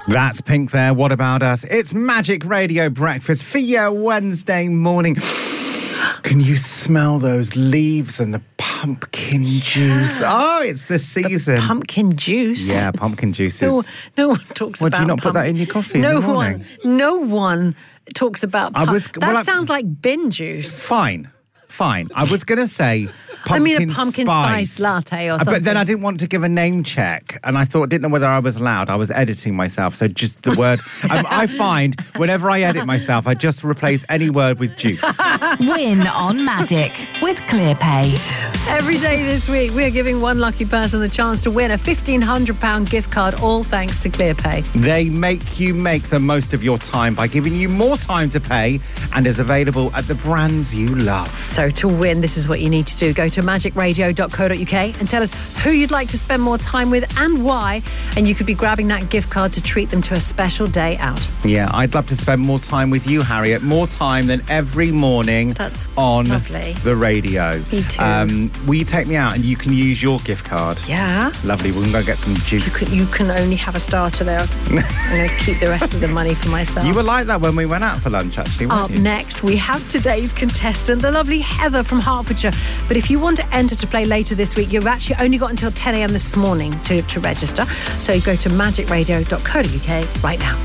That's Pink there. What about us? It's Magic Radio Breakfast for your Wednesday morning. Can you smell those leaves and the pumpkin juice? Oh, it's the season. The pumpkin juice? Yeah, pumpkin juice No one talks about do you not put that in your coffee in the morning? No one talks about that sounds like bin juice. Fine. I was going to say pumpkin a pumpkin spice latte or something. But then I didn't want to give a name check, and I didn't know whether I was allowed. I was editing myself, so just the word. I find whenever I edit myself, I just replace any word with juice. Win on Magic with ClearPay. Every day this week, we're giving one lucky person the chance to win a £1,500 gift card, all thanks to ClearPay. They make you make the most of your time by giving you more time to pay, and is available at the brands you love. So to win, this is what you need to do. Go to magicradio.co.uk and tell us who you'd like to spend more time with and why, and you could be grabbing that gift card to treat them to a special day out. Yeah, I'd love to spend more time with you, Harriet. More time than every morning lovely. The radio. Me too. Will you take me out and you can use your gift card? Yeah. Lovely. We can go get some juice. You can only have a starter there. I'm going to keep the rest of the money for myself. You were like that when we went out for lunch, actually, weren't Up you? next, we have today's contestant, the lovely Heather from Hertfordshire. But if you want to enter to play later this week, you've actually only got until 10 a.m. this morning to register. So go to magicradio.co.uk right now.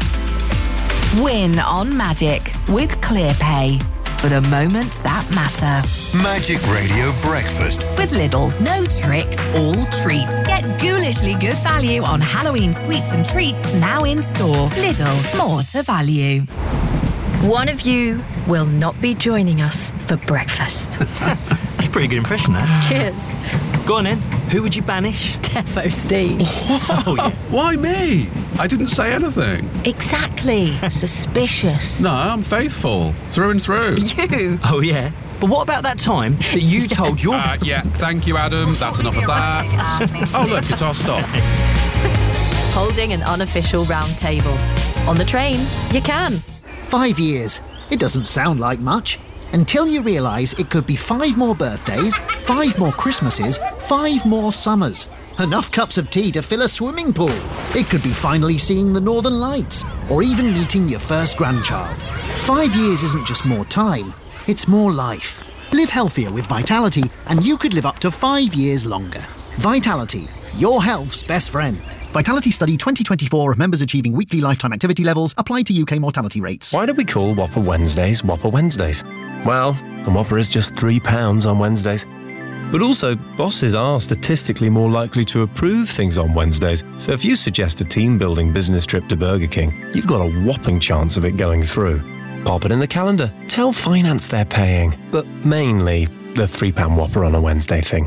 Win on Magic with ClearPay. For the moments that matter. Magic Radio Breakfast. With Lidl, no tricks, all treats. Get ghoulishly good value on Halloween sweets and treats now in store. Lidl, more to value. One of you will not be joining us for breakfast. That's a pretty good impression, that. Cheers. Go on then. Who would you banish? Defo Steve. Oh, yeah. Why me? I didn't say anything. Exactly. Suspicious. No, I'm faithful. Through and through. You? Oh, yeah. But what about that time that you told your... Yeah, thank you, Adam. That's enough of that. Oh, look, it's our stop. Holding an unofficial round table. On the train, you can. 5 years. It doesn't sound like much. Until you realise it could be 5 more birthdays, 5 more Christmases, 5 more summers. Enough cups of tea to fill a swimming pool. It could be finally seeing the Northern Lights, or even meeting your first grandchild. 5 years isn't just more time, it's more life. Live healthier with Vitality, and you could live up to 5 years longer. Vitality, your health's best friend. Vitality Study 2024 of members achieving weekly lifetime activity levels applied to UK mortality rates. Why do we call Whopper Wednesdays Whopper Wednesdays? Well, the Whopper is just £3 on Wednesdays. But also, bosses are statistically more likely to approve things on Wednesdays. So if you suggest a team-building business trip to Burger King, you've got a whopping chance of it going through. Pop it in the calendar. Tell finance they're paying. But mainly, the £3 Whopper on a Wednesday thing.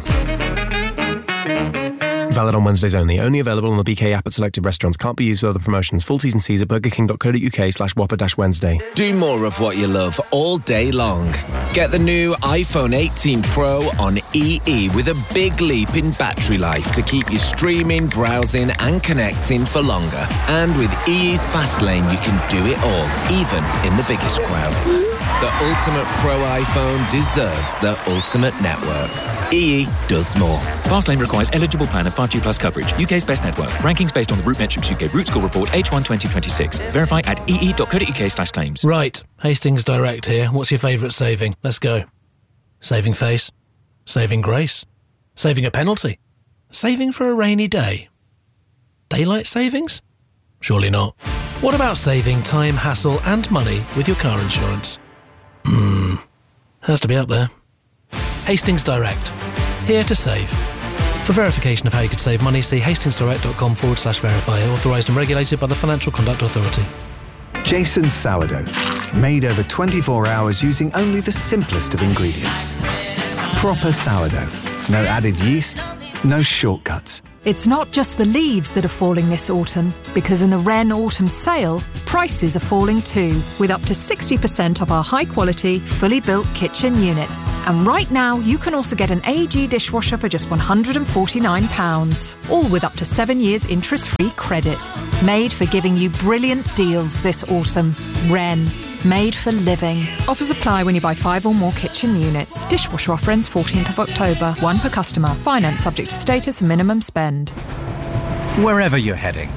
Valid on Wednesdays only. Only available on the BK app at selected restaurants. Can't be used with other promotions. Full T's and C's at burgerking.co.uk/whopper-Wednesday. Do more of what you love all day long. Get the new iPhone 18 Pro on EE with a big leap in battery life to keep you streaming, browsing and connecting for longer. And with EE's Fast Lane, you can do it all, even in the biggest crowds. The ultimate Pro iPhone deserves the ultimate network. EE does more. Fastlane requires eligible plan of 5G plus coverage. UK's best network. Rankings based on the RootMetrics UK Root Score Report H1 2026. Verify at ee.co.uk/claims. Right, Hastings Direct here. What's your favourite saving? Let's go. Saving face. Saving grace. Saving a penalty. Saving for a rainy day. Daylight savings? Surely not. What about saving time, hassle and money with your car insurance? Has to be up there. Hastings Direct. Here to save. For verification of how you could save money, see hastingsdirect.com/verify. Authorised and regulated by the Financial Conduct Authority. Jason Sourdough. Made over 24 hours using only the simplest of ingredients. Proper sourdough. No added yeast, no shortcuts. It's not just the leaves that are falling this autumn, because in the Wren Autumn Sale, prices are falling too, with up to 60% off our high-quality, fully built kitchen units. And right now, you can also get an AEG dishwasher for just £149, all with up to 7 years interest-free credit. Made for giving you brilliant deals this autumn. Wren. Made for living. Offers apply when you buy 5 or more kitchen units. Dishwasher offer ends 14th of October. 1 per customer. Finance subject to status and minimum spend. Wherever you're heading,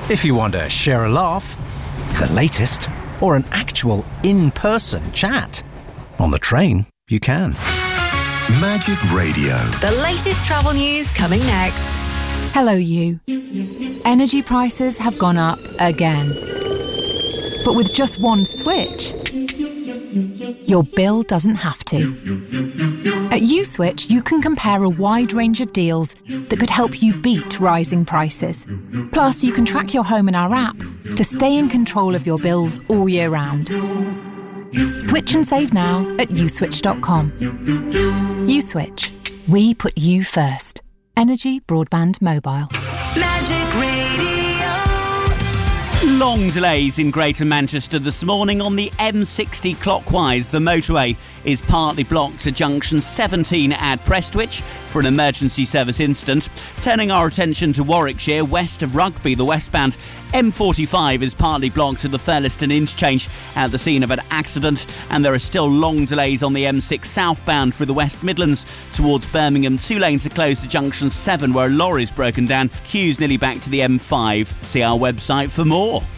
If you want to share a laugh, the latest, or an actual in-person chat, on the train, you can. Magic Radio. The latest travel news coming next. Hello, you. Energy prices have gone up again. But with just one switch, your bill doesn't have to. At USwitch, you can compare a wide range of deals that could help you beat rising prices. Plus, you can track your home in our app to stay in control of your bills all year round. Switch and save now at uswitch.com. USwitch. We put you first. Energy Broadband Mobile. Magic Radio. Long delays in Greater Manchester this morning on the M60 clockwise. The motorway is partly blocked to junction 17 at Prestwich for an emergency service incident. Turning our attention to Warwickshire, west of Rugby, the westbound M45 is partly blocked to the Thurliston interchange at the scene of an accident, and there are still long delays on the M6 southbound through the West Midlands towards Birmingham. 2 lanes are closed to junction 7 where a lorry's broken down. Queues nearly back to the M5. See our website for more.